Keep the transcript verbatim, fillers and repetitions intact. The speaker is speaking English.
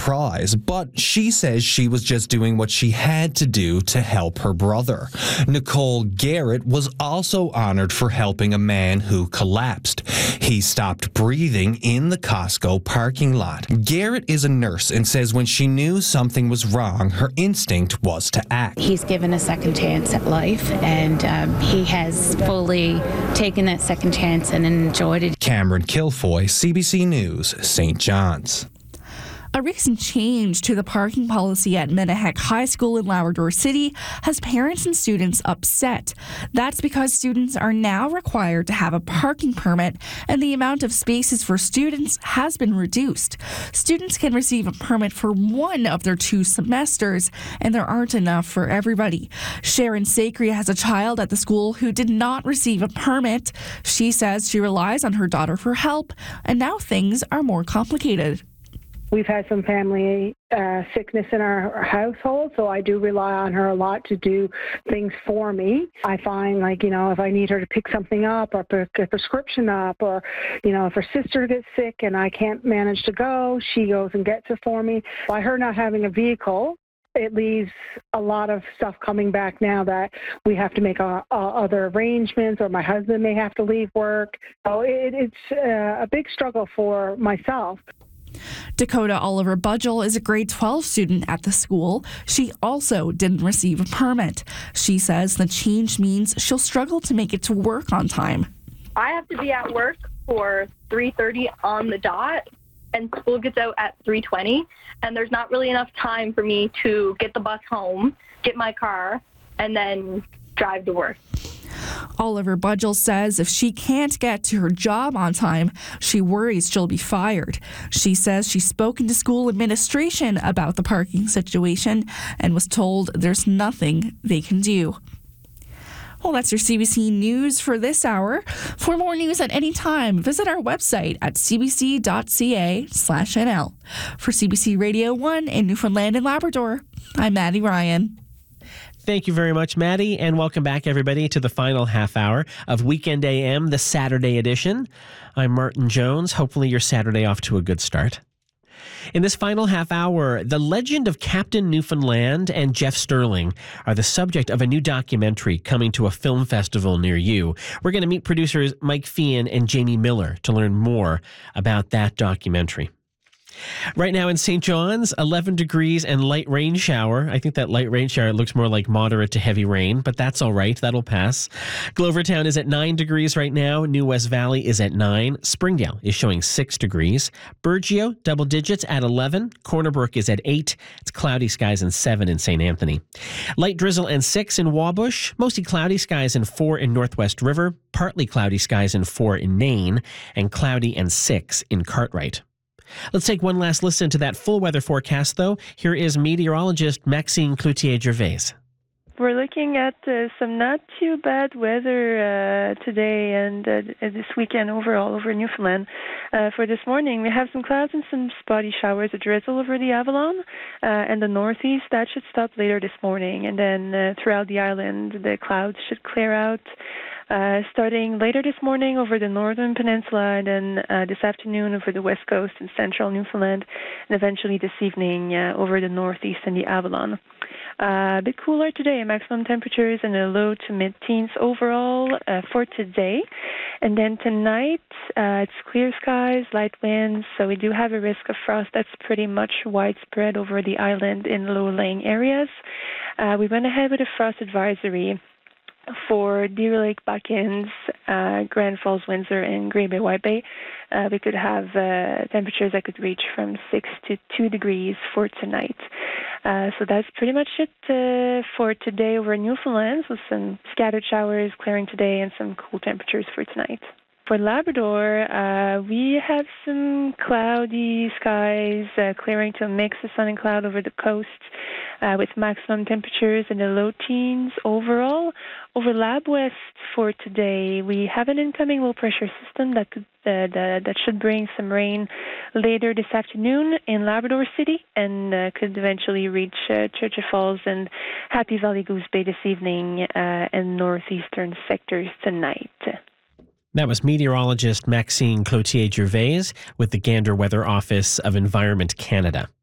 prize, but she says she was just doing what she had to do to help her brother. Nicole Garrett was also honored for helping a man who collapsed. He stopped breathing in the Costco parking lot. Garrett is a nurse and says when she knew something was wrong, her instinct was to act. He's given a second chance at life, and um, he has fully taken that second chance and enjoyed it. Cameron Kilfoy, C B C News, Saint John's. A recent change to the parking policy at Menahek High School in Labrador City has parents and students upset. That's because students are now required to have a parking permit, and the amount of spaces for students has been reduced. Students can receive a permit for one of their two semesters, and there aren't enough for everybody. Sharon Sacre has a child at the school who did not receive a permit. She says she relies on her daughter for help, and now things are more complicated. We've had some family uh, sickness in our household, so I do rely on her a lot to do things for me. I find, like, you know, if I need her to pick something up or pick a prescription up, or, you know, if her sister gets sick and I can't manage to go, she goes and gets it for me. By her not having a vehicle, it leaves a lot of stuff coming back now that we have to make uh, uh, other arrangements, or my husband may have to leave work. So it, it's uh, a big struggle for myself. Dakota Oliver Budgel is a grade twelve student at the school. She also didn't receive a permit. She says the change means she'll struggle to make it to work on time. I have to be at work for three thirty on the dot, and school gets out at three twenty, and there's not really enough time for me to get the bus home, get my car, and then drive to work. Oliver Budgel says if she can't get to her job on time, she worries she'll be fired. She says she's spoken to school administration about the parking situation and was told there's nothing they can do. Well, that's your C B C News for this hour. For more news at any time, visit our website at cbc.ca slash NL. For C B C Radio one in Newfoundland and Labrador, I'm Maddie Ryan. Thank you very much, Maddie, and welcome back, everybody, to the final half hour of Weekend A M, the Saturday edition. I'm Martin Jones. Hopefully your Saturday off to a good start. In this final half hour, the legend of Captain Newfoundland and Jeff Sterling are the subject of a new documentary coming to a film festival near you. We're going to meet producers Mike Feehan and Jamie Miller to learn more about that documentary. Right now in Saint John's, eleven degrees and light rain shower. I think that light rain shower looks more like moderate to heavy rain, but that's all right. That'll pass. Glovertown is at nine degrees right now. New West Valley is at nine. Springdale is showing six degrees. Burgeo, double digits at eleven. Corner Brook is at eight. It's cloudy skies and seven in Saint Anthony. Light drizzle and six in Wabush. Mostly cloudy skies and four in Northwest River. Partly cloudy skies and four in Nain. And cloudy and six in Cartwright. Let's take one last listen to that full weather forecast, though. Here is meteorologist Maxime Cloutier-Gervais. We're looking at uh, some not too bad weather uh, today and uh, this weekend overall over Newfoundland. Uh, for this morning, we have some clouds and some spotty showers, a drizzle over the Avalon uh, and the northeast. That should stop later this morning. And then uh, throughout the island, the clouds should clear out. Uh, starting later this morning over the northern peninsula, and then uh, this afternoon over the west coast and central Newfoundland, and eventually this evening uh, over the northeast and the Avalon. Uh, a bit cooler today, maximum temperatures in the low to mid-teens overall uh, for today. And then tonight, uh, it's clear skies, light winds, so we do have a risk of frost that's pretty much widespread over the island in low-lying areas. Uh, we went ahead with a frost advisory for Deer Lake, Buckins, uh, Grand Falls, Windsor, and Grey Bay, White Bay. Uh, we could have uh, temperatures that could reach from six to two degrees for tonight. Uh, so that's pretty much it uh, for today over Newfoundland, with some scattered showers clearing today and some cool temperatures for tonight. For Labrador, uh, we have some cloudy skies, uh, clearing to a mix of sun and cloud over the coast, uh, with maximum temperatures in the low teens overall. Over Lab West for today, we have an incoming low pressure system that could uh, that, that should bring some rain later this afternoon in Labrador City, and uh, could eventually reach uh, Churchill Falls and Happy Valley Goose Bay this evening uh, and northeastern sectors tonight. That was meteorologist Maxime Cloutier-Gervais with the Gander Weather Office of Environment Canada.